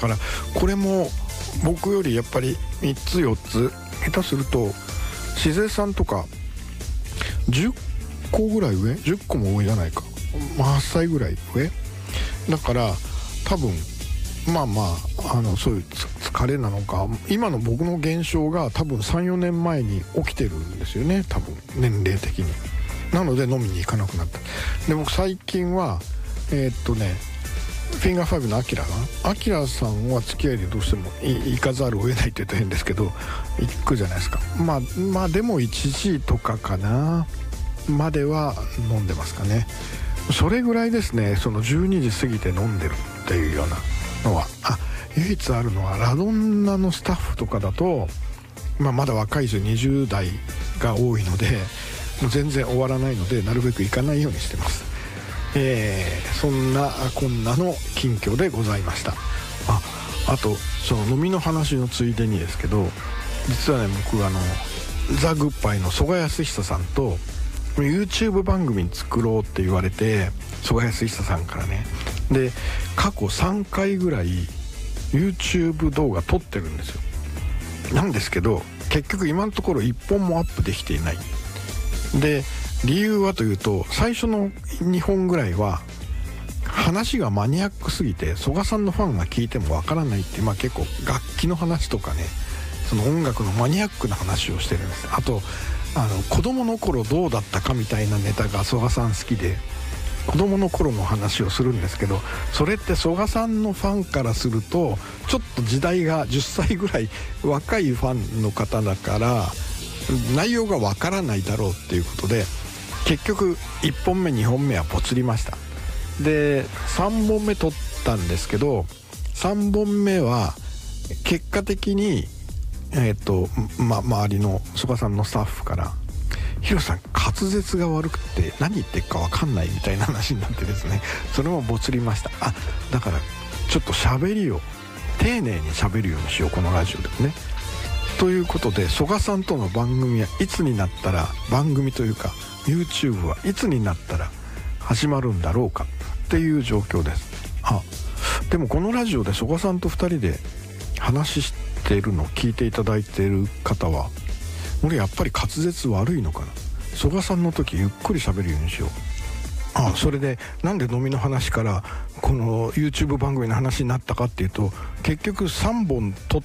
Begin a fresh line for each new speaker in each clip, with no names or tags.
からこれも僕よりやっぱり3つ4つ下手するとしずえさんとか10個ぐらい上、10個も上じゃないか、8歳ぐらい上だから、多分そういう疲れなのか、今の僕の現象が多分 3,4 年前に起きてるんですよね、多分年齢的に。なので飲みに行かなくなった。で僕最近はフィンガー5のアキラさんは付き合いでどうしても行かざるを得ないって言ったら変ですけど行くじゃないですか。まあでも1時とかかなまでは飲んでますかね。それぐらいですね。その12時過ぎて飲んでるっていうようなのは唯一あるのはラドンナのスタッフとかだと、まだ若いですよ、20代が多いのでもう全然終わらないのでなるべく行かないようにしてます。そんなこんなの近況でございました。あとその飲みの話のついでにですけど、実はね僕ザ・グッバイの曽我康久さんと YouTube 番組作ろうって言われて、曽我康久さんからね、で過去3回ぐらい YouTube 動画撮ってるんですよ。なんですけど結局今のところ1本もアップできていない。で理由はというと、最初の2本ぐらいは話がマニアックすぎて曽我さんのファンが聞いてもわからないっていう、結構楽器の話とかね、その音楽のマニアックな話をしてるんです。あと子供の頃どうだったかみたいなネタが曽我さん好きで、子供の頃の話をするんですけど、それって曽我さんのファンからするとちょっと時代が10歳ぐらい若いファンの方だから内容がわからないだろうっていうことで、結局1本目2本目はポツりました。で3本目撮ったんですけど、3本目は結果的に周りの曽我さんのスタッフから「ヒロさん滑舌が悪くて何言ってるか分かんない」みたいな話になってですね、それもボツりました。だからちょっと喋りを丁寧に喋るようにしよう、このラジオでもね。ということで曽我さんとの番組はいつになったら、番組というか YouTube はいつになったら始まるんだろうかっていう状況です。でもこのラジオで曽我さんと2人で話してるのを聞いていただいている方は、俺やっぱり滑舌悪いのかな、曽我さんの時ゆっくり喋るようにしよう。それでなんで飲みの話からこの YouTube 番組の話になったかっていうと、結局3本撮って、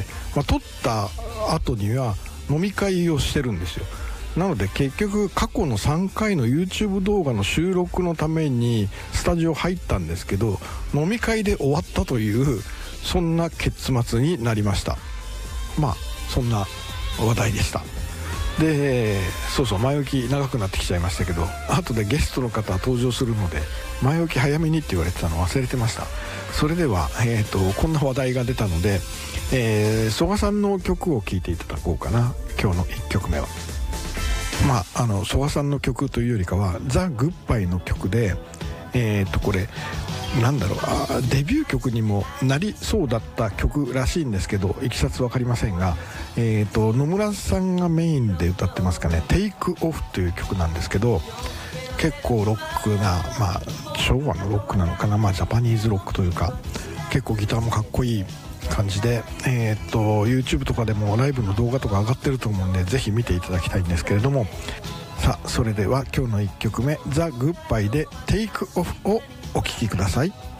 撮った後には飲み会をしてるんですよ。なので結局過去の3回の YouTube 動画の収録のためにスタジオ入ったんですけど、飲み会で終わったというそんな結末になりました。そんな話題でした。で前置き長くなってきちゃいましたけど、後でゲストの方登場するので前置き早めにって言われてたの忘れてました。それでは、こんな話題が出たので、曽我さんの曲を聴いていただこうかな。今日の1曲目は曽我さんの曲というよりかはザ・グッバイの曲で、これデビュー曲にもなりそうだった曲らしいんですけど、いきさつ分かりませんが、野村さんがメインで歌ってますかね、テイクオフという曲なんですけど、結構ロックな、昭和のロックなのかな、ジャパニーズロックというか、結構ギターもかっこいい感じで、YouTube とかでもライブの動画とか上がってると思うんでぜひ見ていただきたいんですけれども、それでは今日の1曲目ザ・グッバイでテイクオフをお聴きください。